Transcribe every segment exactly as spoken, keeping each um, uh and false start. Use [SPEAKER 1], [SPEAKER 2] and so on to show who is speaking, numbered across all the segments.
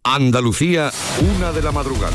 [SPEAKER 1] Andalucía, una de la madrugada.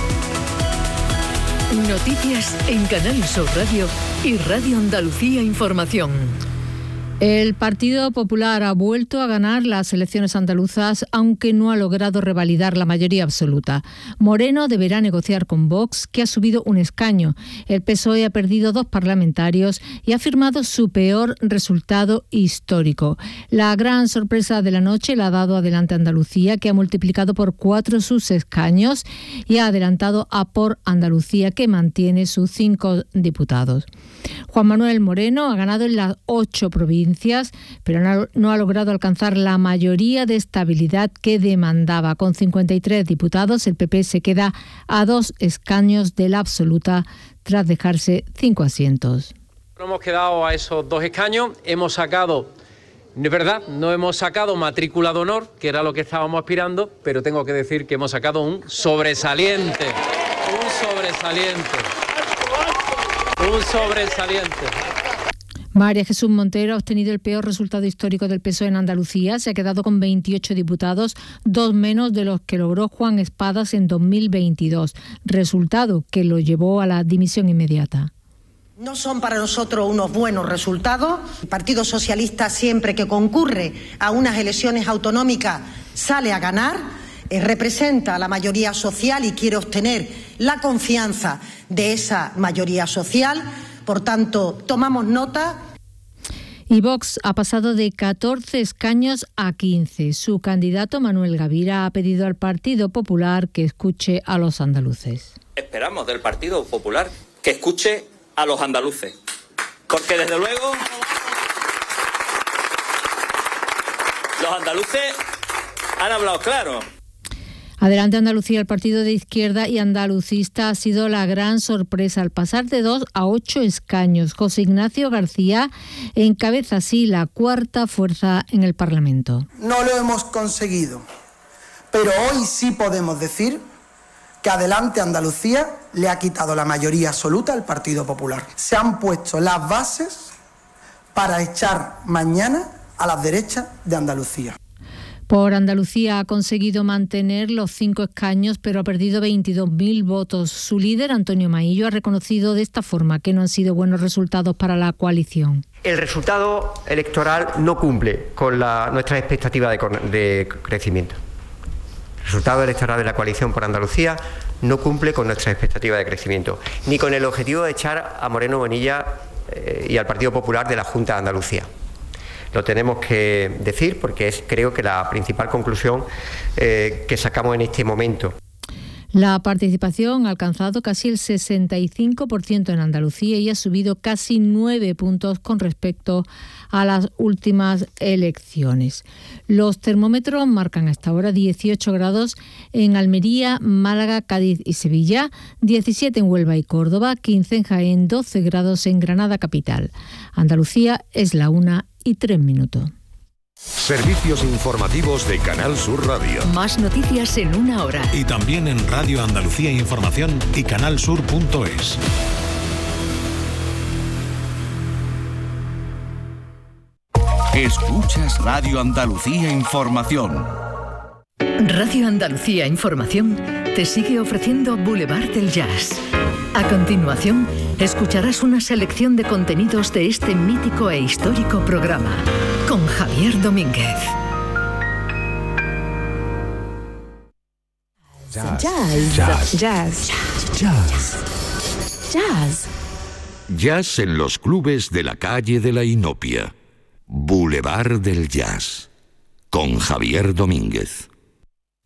[SPEAKER 2] Noticias en Canal Sur Radio y Radio Andalucía Información.
[SPEAKER 3] El Partido Popular ha vuelto a ganar las elecciones andaluzas, aunque no ha logrado revalidar la mayoría absoluta. Moreno deberá negociar con Vox, que ha subido un escaño. El P S O E ha perdido dos parlamentarios y ha firmado su peor resultado histórico. La gran sorpresa de la noche la ha dado Adelante Andalucía, que ha multiplicado por cuatro sus escaños y ha adelantado a Por Andalucía, que mantiene sus cinco diputados. Juan Manuel Moreno ha ganado en las ocho provincias, pero no ha logrado alcanzar la mayoría de estabilidad que demandaba. Con cincuenta y tres diputados, el P P se queda a dos escaños de la absoluta tras dejarse cinco asientos.
[SPEAKER 4] No hemos quedado a esos dos escaños, hemos sacado, no es verdad, no hemos sacado matrícula de honor, que era lo que estábamos aspirando, pero tengo que decir que hemos sacado un sobresaliente, un sobresaliente. Un sobresaliente.
[SPEAKER 3] María Jesús Montero ha obtenido el peor resultado histórico del P S O E en Andalucía. Se ha quedado con veintiocho diputados, dos menos de los que logró Juan Espadas en dos mil veintidós. Resultado que lo llevó a la dimisión inmediata.
[SPEAKER 5] No son para nosotros unos buenos resultados. El Partido Socialista, siempre que concurre a unas elecciones autonómicas, sale a ganar. Representa a la mayoría social y quiere obtener la confianza de esa mayoría social. Por tanto, tomamos nota.
[SPEAKER 3] Y Vox ha pasado de catorce escaños a quince. Su candidato, Manuel Gavira, ha pedido al Partido Popular que escuche a los andaluces.
[SPEAKER 6] Esperamos del Partido Popular que escuche a los andaluces, porque desde luego los andaluces han hablado claro.
[SPEAKER 3] Adelante Andalucía, el partido de izquierda y andalucista, ha sido la gran sorpresa al pasar de dos a ocho escaños. José Ignacio García encabeza así la cuarta fuerza en el Parlamento.
[SPEAKER 7] No lo hemos conseguido, pero hoy sí podemos decir que Adelante Andalucía le ha quitado la mayoría absoluta al Partido Popular. Se han puesto las bases para echar mañana a las derechas de Andalucía.
[SPEAKER 3] Por Andalucía ha conseguido mantener los cinco escaños, pero ha perdido veintidós mil votos. Su líder, Antonio Maillo, ha reconocido de esta forma que no han sido buenos resultados para la coalición.
[SPEAKER 8] El resultado electoral no cumple con la, nuestras expectativas de, de crecimiento. El resultado electoral de la coalición por Andalucía no cumple con nuestras expectativas de crecimiento, ni con el objetivo de echar a Moreno Bonilla eh, y al Partido Popular de la Junta de Andalucía. Lo tenemos que decir porque es, creo que, la principal conclusión eh, que sacamos en este momento.
[SPEAKER 3] La participación ha alcanzado casi el sesenta y cinco por ciento en Andalucía y ha subido casi nueve puntos con respecto a las últimas elecciones. Los termómetros marcan hasta ahora dieciocho grados en Almería, Málaga, Cádiz y Sevilla, diecisiete en Huelva y Córdoba, quince en Jaén, doce grados en Granada capital. Andalucía es la una y tres minutos.
[SPEAKER 1] Servicios informativos de Canal Sur Radio.
[SPEAKER 2] Más noticias en una hora.
[SPEAKER 9] Y también en Radio Andalucía Información y canalsur punto es.
[SPEAKER 10] Escuchas Radio Andalucía Información.
[SPEAKER 2] Radio Andalucía Información te sigue ofreciendo Boulevard del Jazz. A continuación, escucharás una selección de contenidos de este mítico e histórico programa con Javier Domínguez.
[SPEAKER 11] Jazz. Jazz. Jazz. Jazz.
[SPEAKER 1] Jazz.
[SPEAKER 11] Jazz.
[SPEAKER 1] Jazz en los clubes de la calle de la Inopia. Boulevard del Jazz. Con Javier Domínguez.